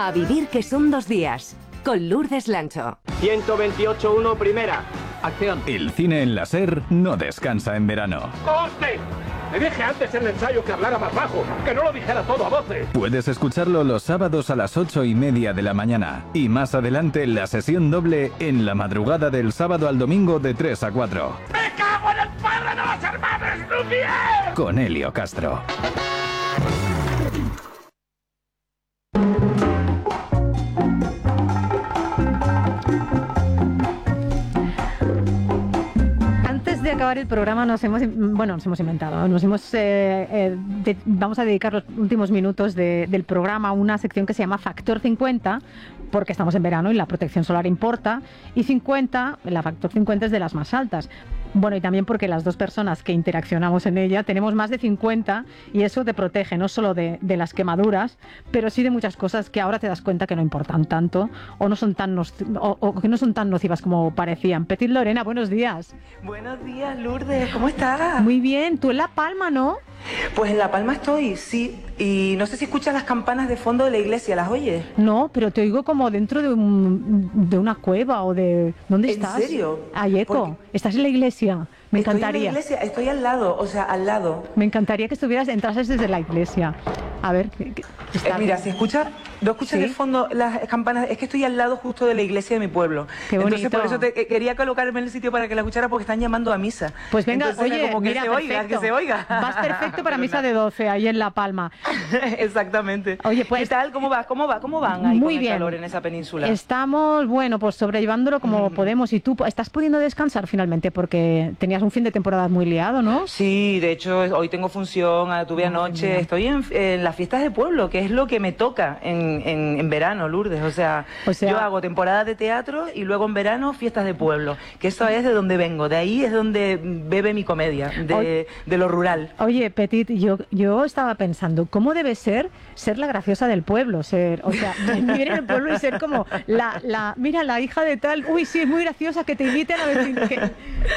A vivir que son 2 días, con Lourdes Lancho. 128.1 primera. Acción. El cine en la SER no descansa en verano. ¡Coste! Le dije antes en el ensayo que hablara más bajo, que no lo dijera todo a voces. Puedes escucharlo los sábados a las 8:30 de la mañana. Y más adelante la sesión doble en la madrugada del sábado al domingo de 3 a 4. ¡Me cago en el padre de los hermanos Lumière! Con Helio Castro. De acabar el programa nos hemos inventado, vamos a dedicar los últimos minutos del programa a una sección que se llama Factor 50, porque estamos en verano y la protección solar importa, y 50, la Factor 50 es de las más altas. Bueno, y también porque las dos personas que interaccionamos en ella tenemos más de 50 y eso te protege no solo de las quemaduras, pero sí de muchas cosas que ahora te das cuenta que no importan tanto o no son tan que no son tan nocivas como parecían. Petit Lorena, buenos días. Buenos días, Lourdes, ¿cómo estás? Muy bien, tú en La Palma, ¿no? Pues en La Palma estoy, sí, y no sé si escuchas las campanas de fondo de la iglesia, ¿las oyes? No, pero te oigo como dentro de una cueva o de... ¿Dónde estás? ¿En serio? Hay eco. ¿Estás en la iglesia? Me encantaría. Estoy en la iglesia, estoy al lado, o sea, al lado. Me encantaría que entrases desde la iglesia. A ver, mira, si escuchas, ¿no escuchas ¿Sí? de fondo las campanas? Es que estoy al lado justo de la iglesia de mi pueblo. Qué bonito. Entonces por eso quería colocarme en el sitio para que la escuchara porque están llamando a misa. Pues venga, entonces, oye, como que mira, se oiga, que se oiga. Vas perfecto para misa de 12 ahí en La Palma. Exactamente. Oye, pues, ¿qué tal? ¿Cómo van ahí muy con bien. el calor en esa península? Estamos, pues sobrellevándolo como podemos. Y tú estás pudiendo descansar finalmente porque tenías un fin de temporada muy liado, ¿no? Sí, de hecho hoy tengo función, tuve anoche, estoy en las fiestas de pueblo, que es lo que me toca en verano, Lourdes. O sea, yo hago temporadas de teatro y luego en verano fiestas de pueblo, que eso es de donde vengo, de ahí es donde bebe mi comedia, de lo rural. Oye, Petit, yo estaba pensando, ¿cómo debe ser la graciosa del pueblo? Vivir en el pueblo y ser como mira, la hija de tal, uy, sí, es muy graciosa, que te inviten a ver.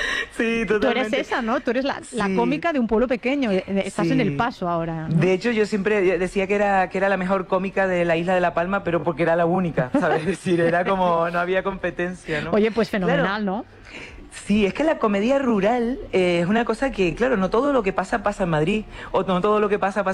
Sí, totalmente. Tú eres esa, ¿no? Tú eres la cómica de un pueblo pequeño, estás en El Paso ahora, ¿no? De hecho, yo siempre decía que era la mejor cómica de la isla de La Palma, pero porque era la única, ¿sabes? Es decir, era como, no había competencia, ¿no? Oye, pues fenomenal, claro. ¿No? Sí, es que la comedia rural es una cosa que, claro, no todo lo que pasa en Madrid, o no todo lo que pasa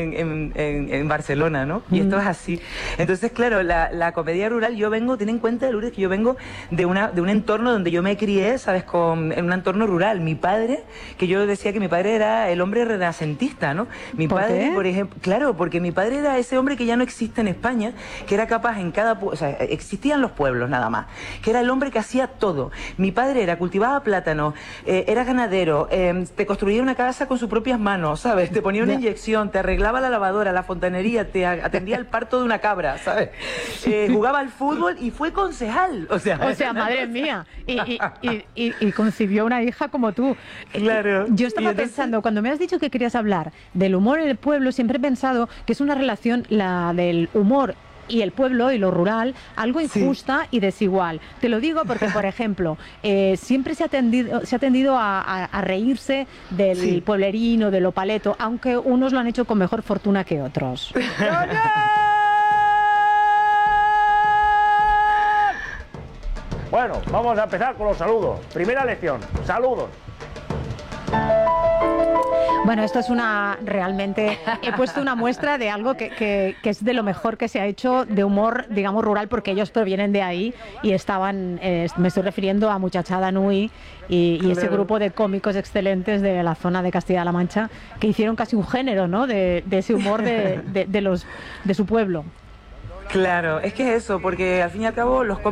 en Barcelona, ¿no? Y esto es así. Entonces, claro, la comedia rural, ten en cuenta, Lourdes, que yo vengo de un entorno donde yo me crié, ¿sabes? En un entorno rural. Mi padre, que yo decía que mi padre era el hombre renacentista, ¿no? Mi padre, por ejemplo, claro, porque mi padre era ese hombre que ya no existe en España, que era capaz en cada... O sea, existían los pueblos nada más, que era el hombre que hacía todo. Mi padre cultivaba plátanos, era ganadero, te construía una casa con sus propias manos, ¿sabes? Te ponía una inyección, te arreglaba la lavadora, la fontanería, te atendía el parto de una cabra, ¿sabes? Jugaba al fútbol y fue concejal. O sea, madre mía. Y concibió una hija como tú. Claro. Yo estaba pensando, cuando me has dicho que querías hablar del humor en el pueblo, siempre he pensado que es una relación, la del humor y el pueblo y lo rural, algo injusta y desigual. Te lo digo porque, por ejemplo, siempre se ha tendido a reírse del pueblerino, de lo paleto, aunque unos lo han hecho con mejor fortuna que otros. Bueno, vamos a empezar con los saludos. Primera lección, saludos. Bueno, esto es realmente he puesto una muestra de algo que es de lo mejor que se ha hecho de humor, digamos, rural, porque ellos provienen de ahí y estaban, me estoy refiriendo a Muchachada Nui y ese grupo de cómicos excelentes de la zona de Castilla-La Mancha que hicieron casi un género, ¿no? de ese humor de su pueblo. Claro, es que es eso, porque al fin y al cabo los